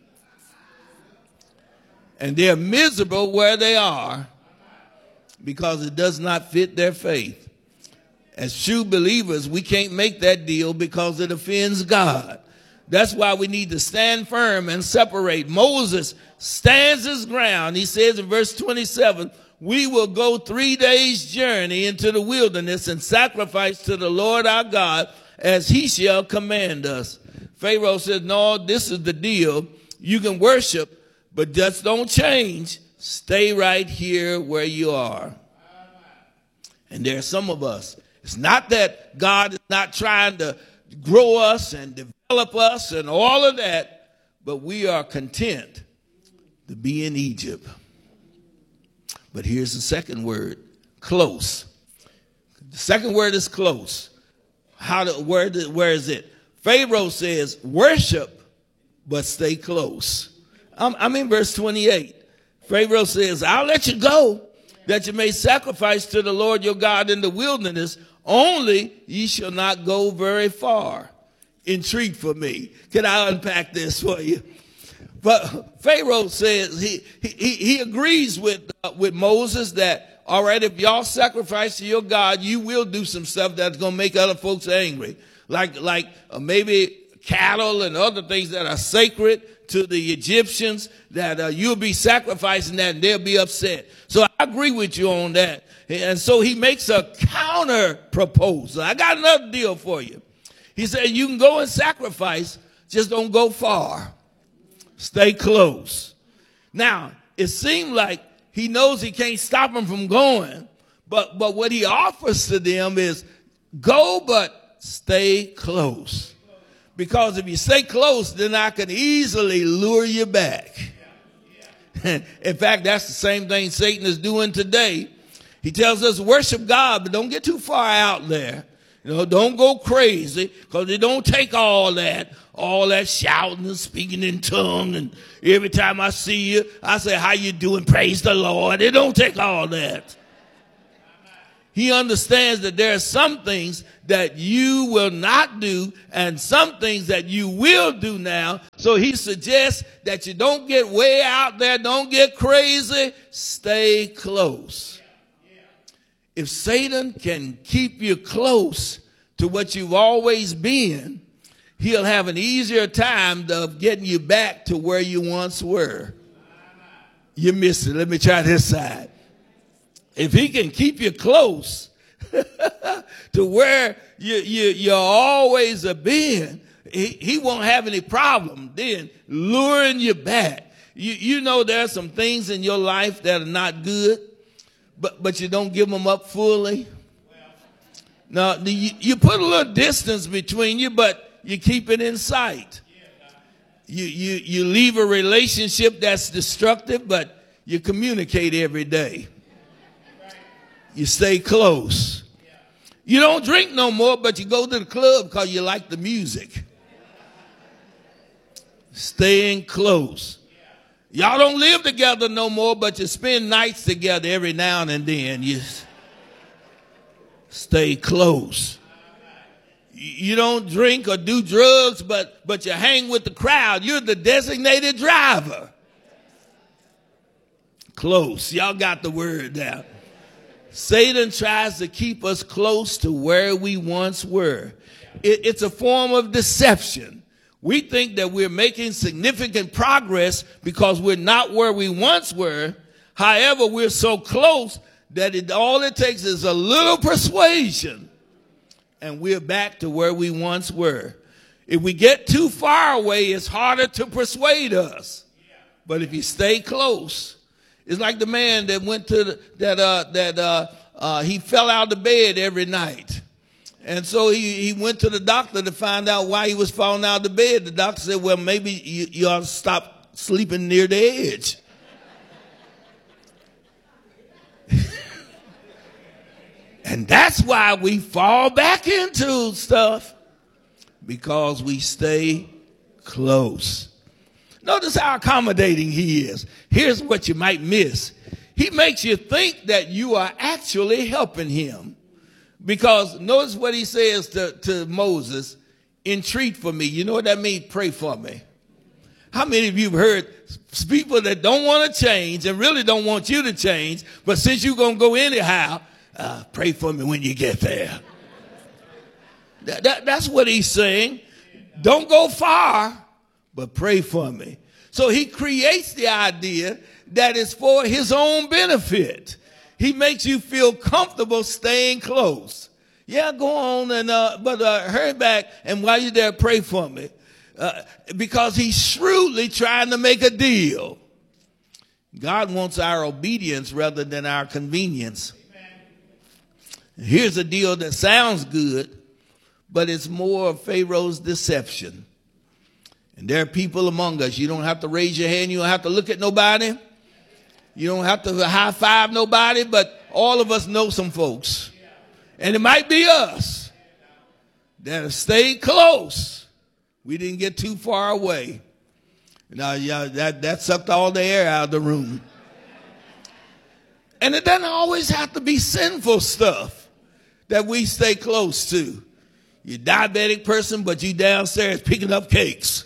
and they're miserable where they are because it does not fit their faith. As true believers, we can't make that deal because it offends God. That's why we need to stand firm and separate. Moses stands his ground. He says in verse twenty-seven, we will go three days' journey into the wilderness and sacrifice to the Lord our God as he shall command us. Pharaoh says, no, this is the deal. You can worship, but just don't change. Stay right here where you are. And there are some of us. It's not that God is not trying to grow us and develop us and all of that, but we are content to be in Egypt. But here's the second word, close. The second word is close. How to, where, where is it? Pharaoh says, worship, but stay close. I'm, I'm in verse twenty-eight. Pharaoh says, I'll let you go, that you may sacrifice to the Lord your God in the wilderness. Only ye shall not go very far. Entreat for me. Can I unpack this for you? But Pharaoh says he he, he agrees with uh, with Moses that, all right, if y'all sacrifice to your God, you will do some stuff that's going to make other folks angry. Like, like uh, maybe cattle and other things that are sacred to the Egyptians, that uh, you'll be sacrificing that and they'll be upset. So I agree with you on that. And so he makes a counter proposal. I got another deal for you. He said, you can go and sacrifice, just don't go far. Stay close. Now, it seemed like he knows he can't stop them from going, but, but what he offers to them is go, but stay close. Because if you stay close, then I can easily lure you back. In fact, that's the same thing Satan is doing today. He tells us worship God, but don't get too far out there. You know, don't go crazy, because it don't take all that, all that shouting and speaking in tongue. And every time I see you, I say, how you doing? Praise the Lord. It don't take all that. He understands that there are some things that you will not do and some things that you will do now. So he suggests that you don't get way out there, don't get crazy, stay close. If Satan can keep you close to what you've always been, he'll have an easier time of getting you back to where you once were. You missed it. Let me try this side. If he can keep you close to where you, you, you always have been, he, he won't have any problem then luring you back. You, you know there are some things in your life that are not good, but, but you don't give them up fully. Now, you, you put a little distance between you, but you keep it in sight. You, you, you leave a relationship that's destructive, but you communicate every day. You stay close. You don't drink no more, but you go to the club because you like the music. Staying close. Y'all don't live together no more, but you spend nights together every now and then. You stay close. You don't drink or do drugs, but, but you hang with the crowd. You're the designated driver. Close. Y'all got the word now. Satan tries to keep us close to where we once were. It, it's a form of deception. We think that we're making significant progress because we're not where we once were. However, we're so close that it, all it takes is a little persuasion, and we're back to where we once were. If we get too far away, it's harder to persuade us. But if you stay close, it's like the man that went to the, that uh, that uh, uh, he fell out of bed every night, and so he, he went to the doctor to find out why he was falling out of bed. The doctor said, "Well, maybe you, you ought to stop sleeping near the edge." And that's why we fall back into stuff, because we stay close. Notice how accommodating he is. Here's what you might miss. He makes you think that you are actually helping him. Because notice what he says to, to Moses, entreat for me. You know what that means? Pray for me. How many of you have heard people that don't want to change and really don't want you to change, but since you're going to go anyhow, uh, pray for me when you get there. that, that, that's what he's saying. Don't go far, but pray for me. So he creates the idea that is for his own benefit. He makes you feel comfortable staying close. Yeah, go on, and uh, but uh, hurry back, and while you're there, pray for me. Uh, because he's shrewdly trying to make a deal. God wants our obedience rather than our convenience. Here's a deal that sounds good, but it's more of Pharaoh's deception. And there are people among us. You don't have to raise your hand. You don't have to look at nobody. You don't have to high five nobody, but all of us know some folks. And it might be us that have stayed close. We didn't get too far away. Now, yeah, that, that sucked all the air out of the room. And it doesn't always have to be sinful stuff that we stay close to. You're a diabetic person, but you downstairs picking up cakes.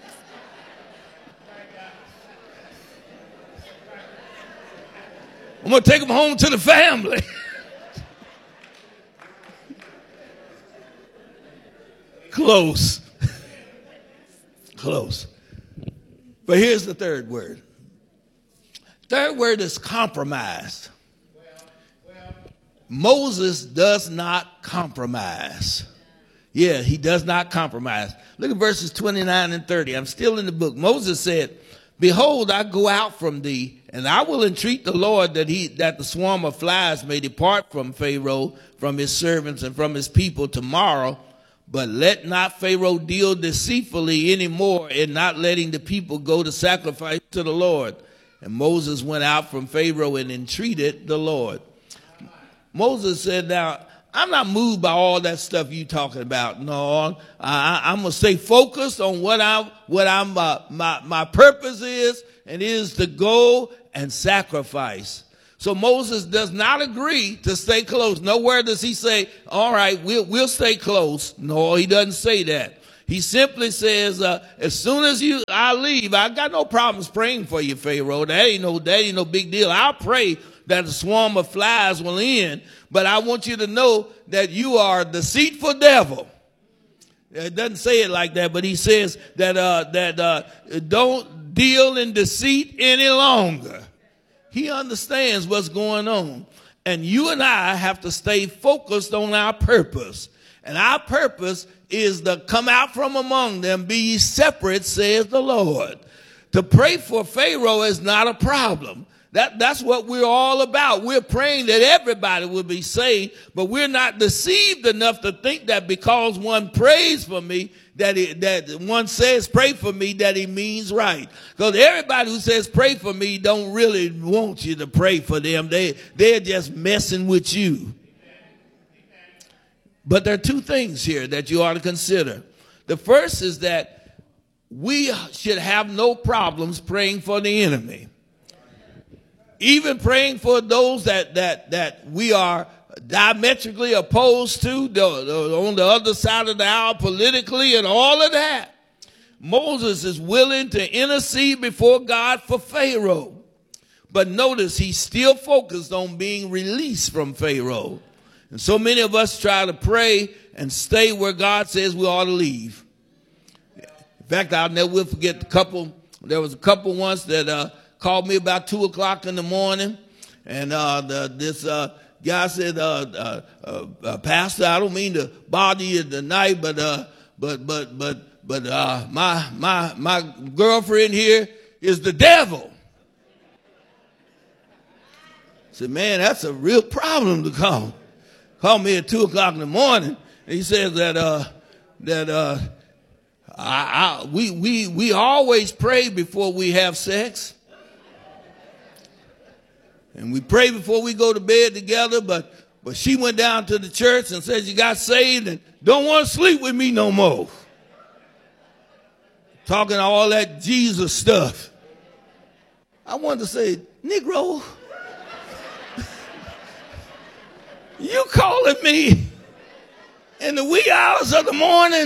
I'm going to take them home to the family. Close. Close. But here's the third word. Third word is compromise. Moses does not compromise. Yeah, he does not compromise. Look at verses twenty-nine and thirty. I'm still in the book. Moses said, behold, I go out from thee, and I will entreat the Lord that he that the swarm of flies may depart from Pharaoh, from his servants, and from his people tomorrow. But let not Pharaoh deal deceitfully anymore in not letting the people go to sacrifice to the Lord. And Moses went out from Pharaoh and entreated the Lord. Moses said, now, I'm not moved by all that stuff you talking about. No, I, I'm gonna stay focused on what I'm, what I'm, uh, my my purpose is, and it is to go and sacrifice. So Moses does not agree to stay close. Nowhere does he say, "All right, we'll we'll stay close." No, he doesn't say that. He simply says, uh, "As soon as you I leave, I got no problems praying for you, Pharaoh. That ain't no that ain't no big deal. I'll pray that a swarm of flies will end, but I want you to know that you are a deceitful devil." It doesn't say it like that, but he says that uh, that uh, don't deal in deceit any longer. He understands what's going on, and you and I have to stay focused on our purpose, and our purpose is to come out from among them, be ye separate, says the Lord. To pray for Pharaoh is not a problem. That, that's what we're all about. We're praying that everybody will be saved, but we're not deceived enough to think that because one prays for me, that it, that one says pray for me, that he means right. Because everybody who says pray for me don't really want you to pray for them. They, they're just messing with you. But there are two things here that you ought to consider. The first is that we should have no problems praying for the enemy. Even praying for those that that that we are diametrically opposed to, the, the, on the other side of the aisle politically and all of that. Moses is willing to intercede before God for Pharaoh. But notice he's still focused on being released from Pharaoh. And so many of us try to pray and stay where God says we ought to leave. In fact, I'll never will forget the couple. There was a couple once that uh, called me about two o'clock in the morning. And uh, the, this uh, guy said, uh, uh, uh, uh, Pastor, I don't mean to bother you tonight, but uh, but but but but uh, my my my girlfriend here is the devil. I said, man, that's a real problem to call. Call me at two o'clock in the morning. And he says that uh, that uh, I, I, we we we always pray before we have sex, and we pray before we go to bed together. But but she went down to the church and said she got saved and don't want to sleep with me no more. Talking all that Jesus stuff. I wanted to say, Negro, you calling me in the wee hours of the morning?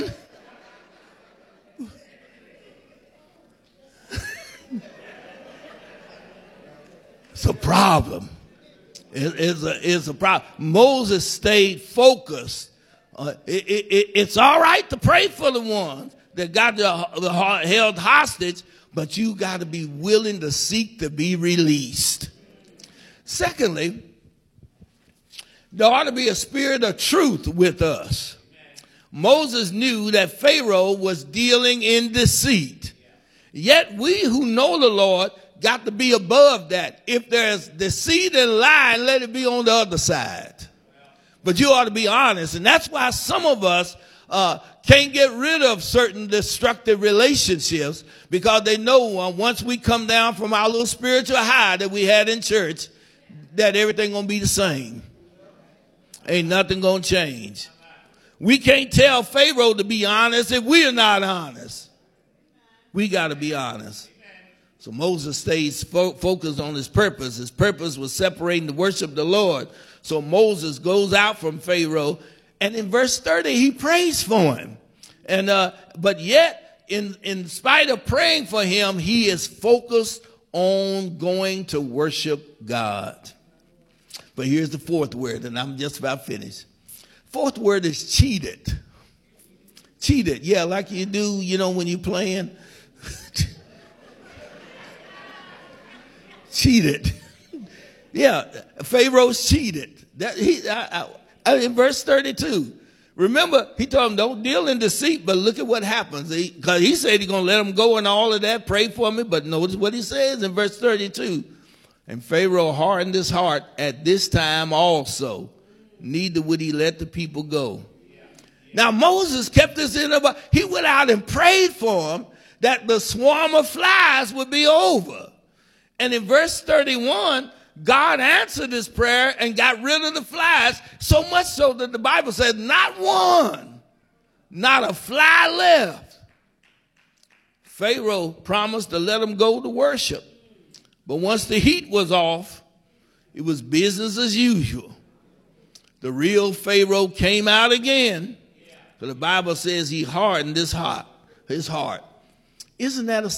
It's a problem. It, it's, a, it's a problem. Moses stayed focused. Uh, it, it, it's all right to pray for the ones that got the, the held hostage, but you got to be willing to seek to be released. Secondly, there ought to be a spirit of truth with us. Moses knew that Pharaoh was dealing in deceit. Yet we who know the Lord got to be above that. If there's deceit and lying, let it be on the other side. But you ought to be honest. And that's why some of us uh, can't get rid of certain destructive relationships, because they know uh, once we come down from our little spiritual high that we had in church, that everything going to be the same. Ain't nothing going to change. We can't tell Pharaoh to be honest if we're not honest. We got to be honest. So Moses stays fo- focused on his purpose. His purpose was separating to worship the Lord. So Moses goes out from Pharaoh, and in verse thirty, he prays for him. And uh, but yet, in, in spite of praying for him, he is focused on going to worship God. But here's the fourth word, and I'm just about finished. Fourth word is cheated. Cheated. Yeah, like you do, you know, when you're playing. Cheated. Yeah, Pharaoh's cheated. That he I, I, in verse thirty-two. Remember, he told him, don't deal in deceit, but look at what happens. Because he, he said he's going to let him go and all of that, pray for me. But notice what he says in verse thirty-two. And Pharaoh hardened his heart at this time also. Neither would he let the people go. Now Moses kept this in about, he went out and prayed for him that the swarm of flies would be over. And in verse thirty-one, God answered this prayer and got rid of the flies, so much so that the Bible says not one, not a fly left. Pharaoh promised to let them go to worship. But once the heat was off, it was business as usual. The real Pharaoh came out again. So the Bible says he hardened his heart. His heart. Isn't that a